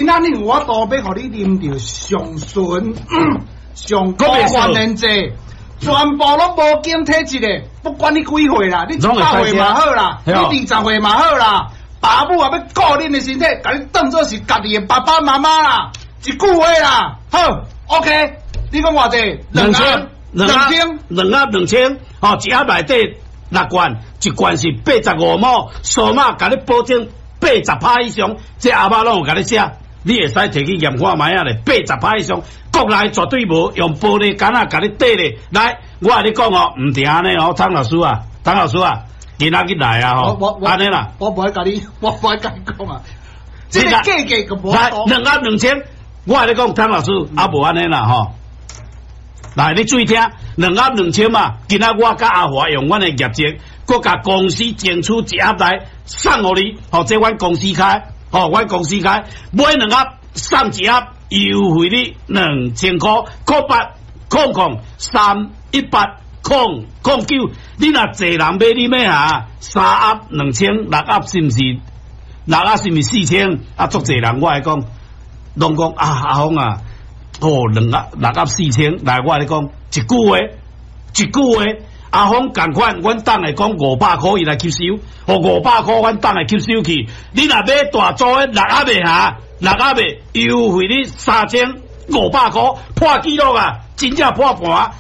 仔日我都要互你啉着上纯、上高原能济，全部拢无经体质的，不管你几岁啦，你100岁嘛好啦，你20岁嘛好啦，爸母也要顾恁的身体，甲你当作是家己的爸爸妈妈啦，一句话啦，好 ，OK， 你讲偌济 ？2000，哦，一盒内底6罐，一罐是85毛，数码甲你保证80%以上，这阿妈拢有甲你写。你会使摕去验看卖啊咧，80%以上，国内绝对无用玻璃杆仔甲你缀咧。来，我甲你讲哦，唔定安尼哦，汤老师啊，今仔日来啊吼，安尼啦。 我不爱甲你讲啊，这个价格个无。 来，2盒2000，我甲你讲，汤老师啊无安尼啦吼。来，你注意听，2盒2000嘛，今仔我甲阿华用阮的业绩，佮甲公司争取一盒来送互你，吼，这阮公司开。哦，阮公司开买2盒送1盒，优惠你2000块，0800318009，你若侪人买，你买下3盒2000，6盒是毋是？6盒是毋是4000？啊，足侪人我来讲，拢讲啊，阿峰啊，哦，6盒4000，来我来讲一句话。阿峰共款，阮当来讲500块伊来吸收，互500块阮当来吸收去。你若买大组的6盒的下，6盒的优惠你3500块，破纪录啊！真正破盘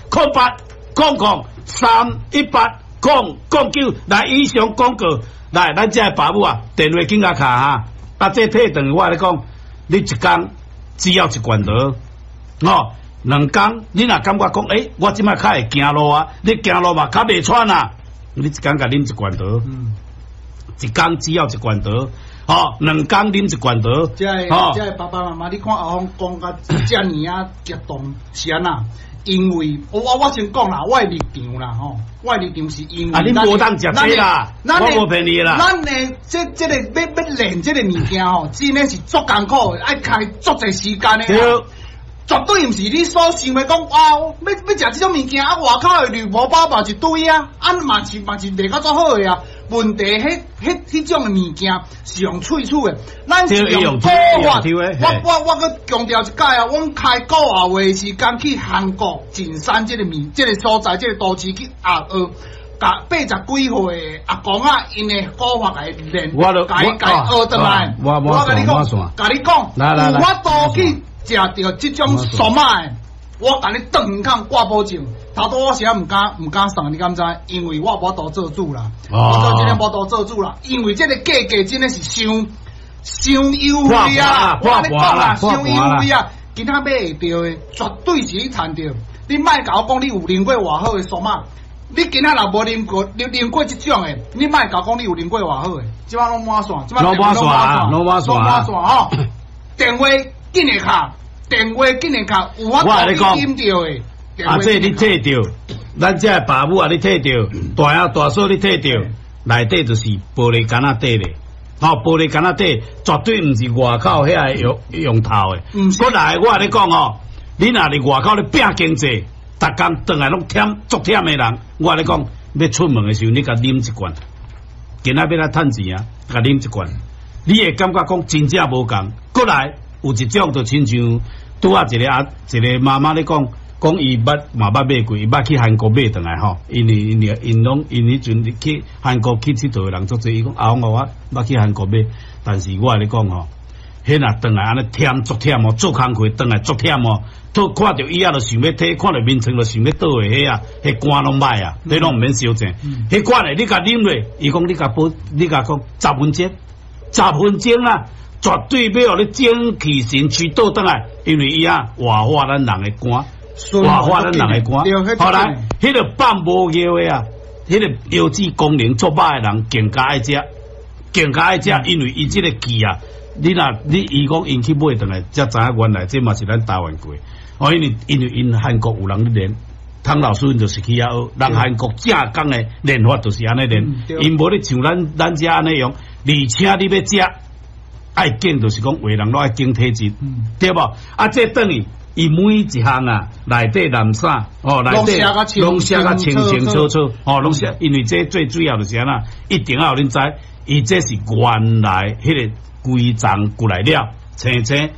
，0800318009，来以上广告，来咱这爸母啊，电话紧甲卡哈，啊这退等于我来讲，你一工只要1罐头，哦。2工，你若感觉讲，我即摆较会行路啊，你行路嘛较袂喘啊，你一工甲啉1罐头，一工只要1罐头，哦，2工啉1罐头， 这爸爸妈妈，你看阿峰讲甲遮尔啊激动是安那？因为我先讲啦，我的立场啦吼，我的立场是因为啊，你无当食这啦，我无骗你啦。 咱的这个要练这个物件吼，真的是足艰苦的，爱开足侪时间的。绝对毋是你所想的讲，哇！要食这种物件，啊，外口的绿毛包包一堆啊，啊嘛是卖较足好的啊。问题迄种的物件是用喙齿的，咱是用古法。我搁强调一解啊，阮开国后的时间去韩国景山这个所在，这个都市去学，甲80几岁的阿公啊，因的古法来练，改学倒来。我甲你讲，我都去。食到这种数码的，我甲你断空挂保证。头拄我时啊唔敢送，你敢知？因为我无多做主啦，我真正无多做主啦。因为这个价格真的是伤优惠啊！我跟你讲啦，伤优惠啊！其他买会到的，绝对是去赚到。你莫甲我讲你有啉过偌好的数码，你今仔若无啉过这种的，你莫甲我讲你有啉过偌好的。即摆拢满线，即摆拢满线吼！电话。紧的卡，电话紧的卡，有法度你啉到的。 啊，这你摕到，咱这爸母啊，你摕到，大兄大嫂你摕到，内底就是玻璃杆仔底咧，玻璃杆仔底绝对毋是外口遐用头的。过来，我跟你讲哦，你若伫外口咧拼经济，逐工倒来拢足忝的人，我跟你讲，要出门的时候，你甲啉1罐，今仔要来趁钱啊，甲啉1罐，你会感觉讲真正无共。过来。有一种就亲像拄啊一个妈妈咧讲伊捌嘛捌买过，伊捌去韩国买回来吼，因迄阵去韩国去佚佗的人足侪，伊讲阿峰我捌去韩国买，但是我跟你讲吼，迄若回来安尼足忝哦，做工课回来足忝哦，看到伊啊就想要退，看到面床就想要倒的迄啊，迄肝拢歹啊，你拢毋免烧正，迄款的你甲啉落，伊讲你甲讲10分钟啦。绝对要互你精气神驱倒转来，因为伊啊活化咱人的肝，活化咱人的肝。后来，迄个放无药的啊，迄个腰子功能足歹的人，更加爱食，因为伊即个气啊，伊讲因去买转来，才知影原来这嘛是咱台湾过。哦，因为因韩国有人咧练，汤老师就是去遐学，人韩国正港的练法就是安尼练，因无咧像咱遮安尼用，而且你要食。爱经就是讲，为人拢爱经体质，对无？啊，这等于伊每一项啊，内底蓝衫哦，内底拢写甲清清楚楚哦，拢写，因为这最主要就是安那，一定要恁知，伊这是原来迄个规章过来了，青青